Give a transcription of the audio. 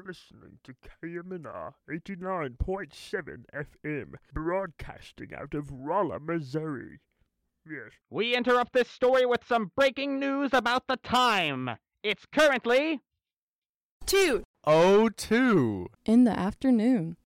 listening to KMNR 89.7 FM, broadcasting out of Rolla, Missouri. Yes. We interrupt this story with some breaking news about the time. It's currently 2:02 in the afternoon.